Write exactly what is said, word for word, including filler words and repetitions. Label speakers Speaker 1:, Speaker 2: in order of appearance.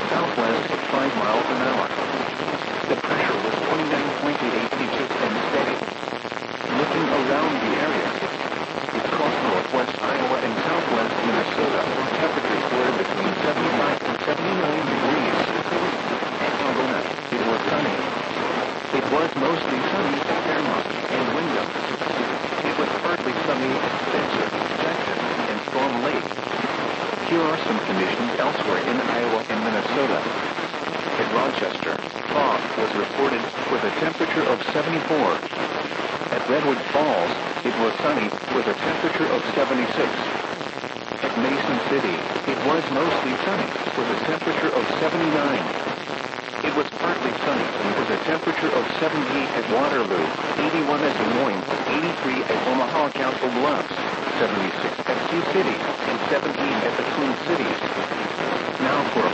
Speaker 1: southwest at five miles an hour. The pressure was twenty-nine point eight eight inches and steady. Looking around the area, across northwest Iowa and southwest Minnesota, temperatures were between seventy-five and seventy-nine degrees. At Algona, it was sunny. It was mostly sunny at Fairmont and Windham. It was partly sunny at Spencer, Jackson, and Storm Lake. Here are some conditions elsewhere in Iowa and Minnesota. At Rochester, fog was reported with a temperature of seventy-four. At Redwood Falls, it was sunny with a temperature of seventy-six. At Mason City, it was mostly sunny with a temperature of seventy-nine. It was partly sunny with a temperature of seventy-eight at Waterloo, eighty-one at Des Moines, eighty-three at Omaha Council Bluffs, seventy-six at Sioux City, and seventeen at the Twin Cities. Now for